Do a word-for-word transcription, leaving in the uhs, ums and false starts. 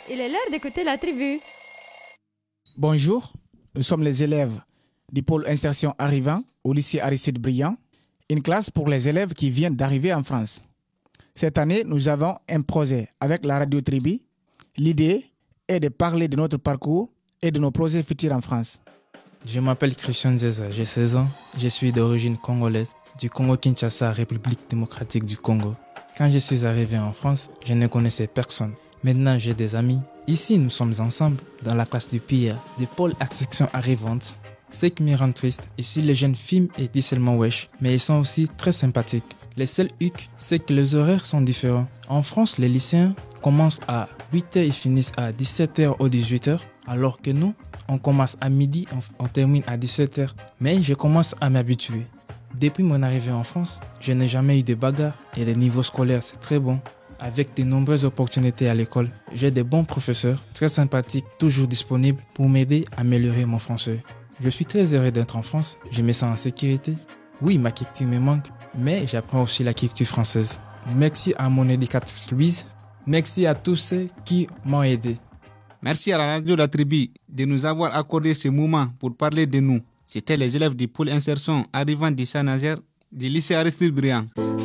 il est l'heure d'écouter la tribu. Bonjour, nous sommes les élèves du pôle insertion arrivant au lycée Aristide Briand, une classe pour les élèves qui viennent d'arriver en France. Cette année, nous avons un projet avec la radio Tribu. L'idée est de parler de notre parcours et de nos projets futurs en France. Je m'appelle Christian Zeza, j'ai seize ans, je suis d'origine congolaise, du Congo-Kinshasa, République démocratique du Congo. Quand je suis arrivé en France, je ne connaissais personne. Maintenant, j'ai des amis. Ici, nous sommes ensemble dans la classe du P I A, du pôle section arrivante. Ce qui me rend triste, ici les jeunes filment et disent seulement wesh, mais ils sont aussi très sympathiques. Le seul hic, c'est que les horaires sont différents. En France, les lycéens commencent à huit heures et finissent à dix-sept heures ou dix-huit heures, alors que nous, on commence à midi, on, on termine à dix-sept heures. Mais je commence à m'habituer. Depuis mon arrivée en France, je n'ai jamais eu de bagarre et le niveau scolaire, c'est très bon. Avec de nombreuses opportunités à l'école, j'ai de bons professeurs, très sympathiques, toujours disponibles pour m'aider à améliorer mon français. Je suis très heureux d'être en France, je me sens en sécurité. Oui, ma culture me manque, mais j'apprends aussi la culture française. Merci à mon éducatrice Louise, merci à tous ceux qui m'ont aidé. Merci à la radio La Tribu de nous avoir accordé ce moment pour parler de nous. C'était les élèves du pôle insertion arrivant de Saint-Nazaire du lycée Aristide Briand.